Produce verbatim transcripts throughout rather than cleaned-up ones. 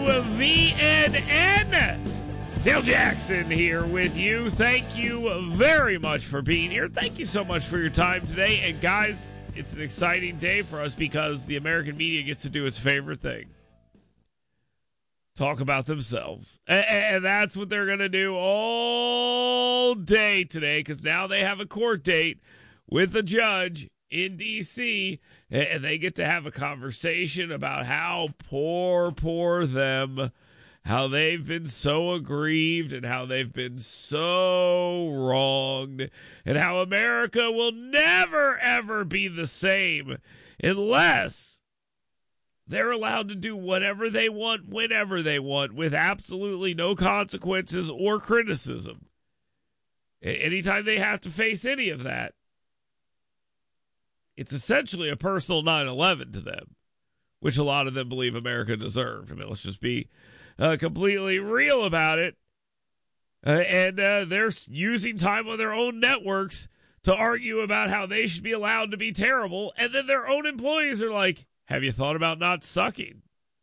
V N N. Dale Jackson here with you. Thank you very much for being here. Thank you so much for your time today. And guys, it's an exciting day for us because the American media gets to do its favorite thing. Talk about themselves. And that's what they're going to do all day today, because now they have a court date with a judge in D C, and they get to have a conversation about how poor, poor them, how they've been so aggrieved and how they've been so wronged, and how America will never, ever be the same unless they're allowed to do whatever they want, whenever they want, with absolutely no consequences or criticism. Anytime they have to face any of that, it's essentially a personal nine eleven to them, which a lot of them believe America deserved. I mean, let's just be uh, completely real about it. Uh, and uh, they're using time on their own networks to argue about how they should be allowed to be terrible. And then their own employees are like, have you thought about not sucking?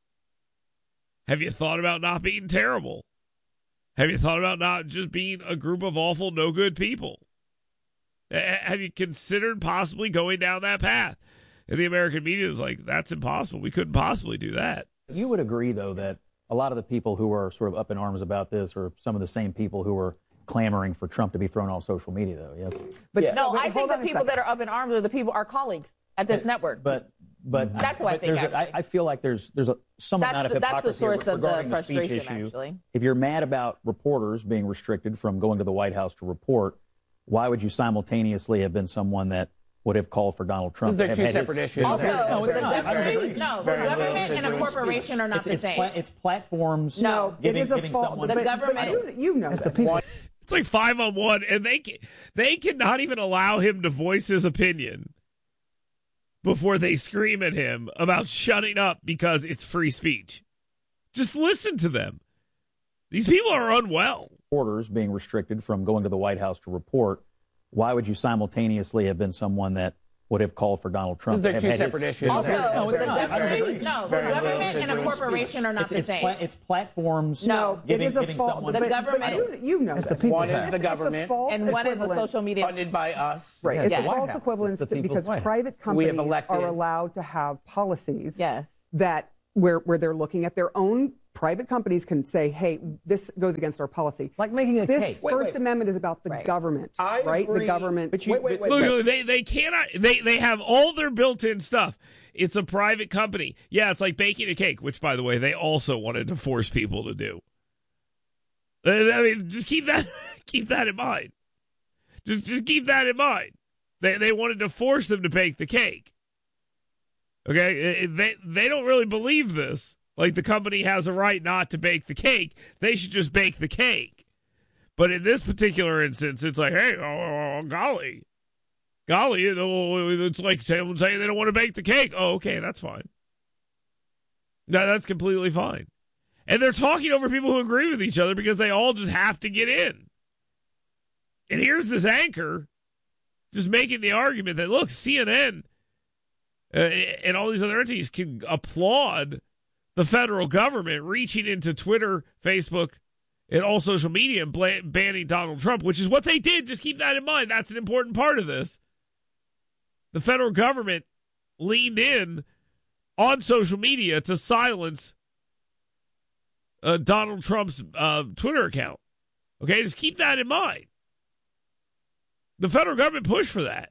Have you thought about not being terrible? Have you thought about not just being a group of awful, no good people? Have you considered possibly going down that path? And the American media is like, that's impossible. We couldn't possibly do that. You would agree, though, that a lot of the people who are sort of up in arms about this are some of the same people who are clamoring for Trump to be thrown off social media, though, yes? But yeah. No, I think the people that are up in arms are the people, our colleagues at this but, network. But but that's what I think. A, I, I feel like there's there's a some that's amount the, of hypocrisy that's the source regarding of the frustration, the speech issue. Actually. If you're mad about reporters being restricted from going to the White House to report, why would you simultaneously have been someone that would have called for Donald Trump? They're to two have separate his, issues. Also, no, it's the not. government, no, the government and a corporation are not it's, the it's same. Pla- it's platforms. No, giving, it is a giving fault. someone The government, you, you know, the people. It's like five on one, and they can, they cannot even allow him to voice his opinion before they scream at him about shutting up because it's free speech. Just listen to them. These people are unwell. Reporters being restricted from going to the White House to report, why would you simultaneously have been someone that would have called for Donald Trump? They're two have separate his, issues. Also, no, it's the not. government, no, the government and a corporation are not it's, the it's same. Pla- it's platforms. No, giving, it is a giving fault. someone The but, government- but you, you know It's this. the one is It's- the it's a government, false and one is the equivalence. social media. funded by us. Right. Yes. It's Yes. a White false House. equivalence It's the to, people's because White House. private We companies have elected- are allowed to have policies Yes. that where where they're looking at their own. Private companies can say, hey, this goes against our policy. Like making a this cake. First Wait, wait. Amendment is about the Right. government, I right? agree. The government. But you, Wait, wait, wait. Look, look, they they cannot. They they have all their built-in stuff. It's a private company. Yeah, it's like baking a cake, which, by the way, they also wanted to force people to do. I mean, just keep that keep that in mind. Just just keep that in mind. They they wanted to force them to bake the cake. Okay, they they don't really believe this. Like the company has a right not to bake the cake. They should just bake the cake. But in this particular instance, it's like, hey, oh, golly. Golly, it's like someone saying they don't want to bake the cake. Oh, okay, that's fine. No, that's completely fine. And they're talking over people who agree with each other because they all just have to get in. And here's this anchor just making the argument that, look, C N N uh, and all these other entities can applaud the federal government reaching into Twitter, Facebook, and all social media and bla- banning Donald Trump, which is what they did. Just keep that in mind. That's an important part of this. The federal government leaned in on social media to silence uh, Donald Trump's uh, Twitter account. Okay, just keep that in mind. The federal government pushed for that.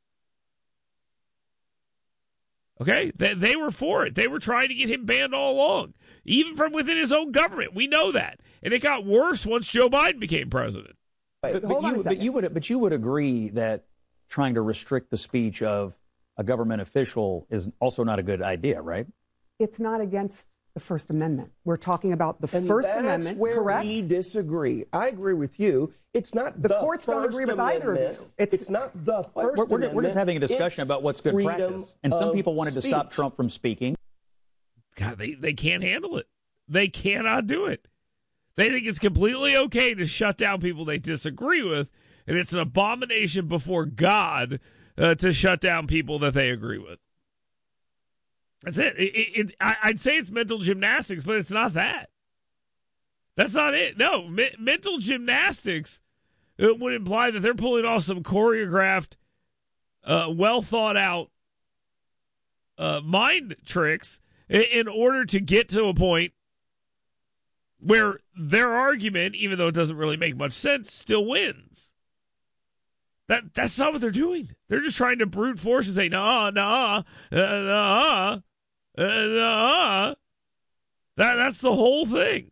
Okay, they, they were for it. They were trying to get him banned all along, even from within his own government. We know that, and it got worse once Joe Biden became president. But, Hold but, on a you, but second. you would but you would agree that trying to restrict the speech of a government official is also not a good idea, right? It's not against the First Amendment. We're talking about the And First that's Amendment, where correct? we disagree. I agree with you. It's not The the, courts don't First agree with either of you. Amendment. It's- It's, not the First We're, we're, Amendment. we're just having a discussion It's about what's good freedom practice. And some of people wanted to stop speech. Trump from speaking. God, they, they can't handle it. They cannot do it. They think it's completely okay to shut down people they disagree with, and it's an abomination before God uh, to shut down people that they agree with. That's it. it, it, it I, I'd say it's mental gymnastics, but it's not that. That's not it. No, me, mental gymnastics it would imply that they're pulling off some choreographed, uh, well thought out uh, mind tricks in, in order to get to a point where their argument, even though it doesn't really make much sense, still wins. That that's not what they're doing. They're just trying to brute force and say, nah, nah, uh, nah, uh, nah. That, that's the whole thing.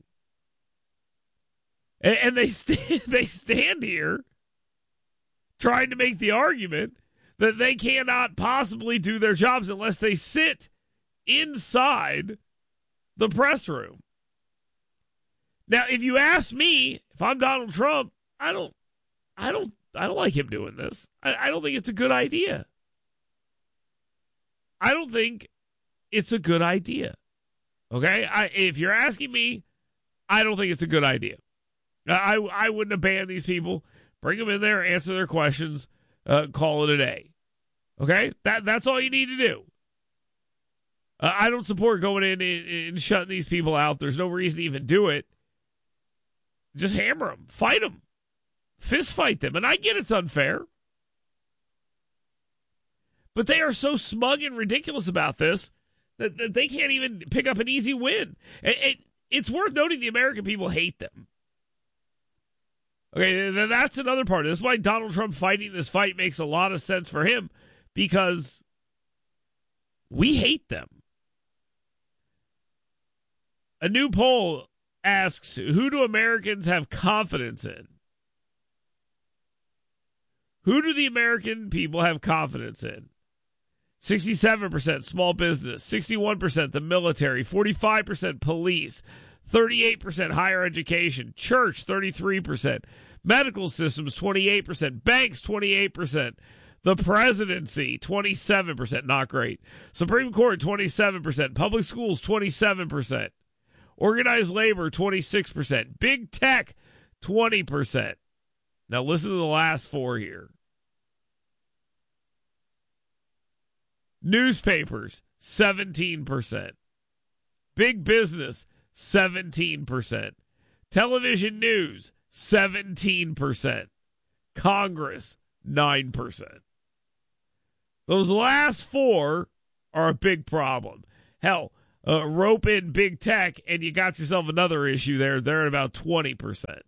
And, and they, st- they stand here trying to make the argument that they cannot possibly do their jobs unless they sit inside the press room. Now, if you ask me, if I'm Donald Trump, I don't, I don't, I don't like him doing this. I, I don't think it's a good idea. I don't think it's a good idea. Okay, I, if you're asking me, I don't think it's a good idea. I, I wouldn't have banned these people. Bring them in there, answer their questions, uh, call it a day. Okay, that that's all you need to do. Uh, I don't support going in and, and shutting these people out. There's no reason to even do it. Just hammer them, fight them, fist fight them. And I get it's unfair. But they are so smug and ridiculous about this that, that they can't even pick up an easy win. It, it, it's worth noting the American people hate them. Okay, that's another part of this. That's why Donald Trump fighting this fight makes a lot of sense for him, because we hate them. A new poll asks, who do Americans have confidence in? Who do the American people have confidence in? sixty-seven percent small business, sixty-one percent the military, forty-five percent police, thirty-eight percent higher education, church thirty-three percent, medical systems twenty-eight percent, banks twenty-eight percent, the presidency twenty-seven percent, not great, Supreme Court twenty-seven percent, public schools twenty-seven percent, organized labor twenty-six percent, big tech twenty percent. Now listen to the last four here. Newspapers seventeen percent, big business seventeen percent, television news seventeen percent, Congress nine percent. Those last four are a big problem. Hell, uh, rope in big tech and you got yourself another issue there. They're at about twenty percent.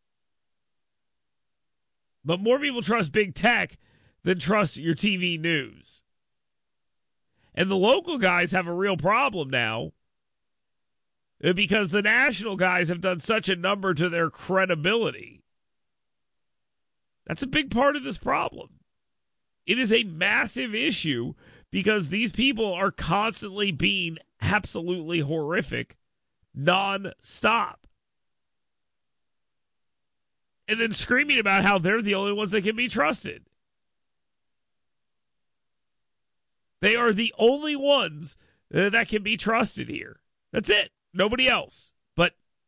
But more people trust big tech than trust your T V news. And the local guys have a real problem now, because the national guys have done such a number to their credibility. That's a big part of this problem. It is a massive issue because these people are constantly being absolutely horrific nonstop. And then screaming about how they're the only ones that can be trusted. They are the only ones uh, that can be trusted here. That's it. Nobody else.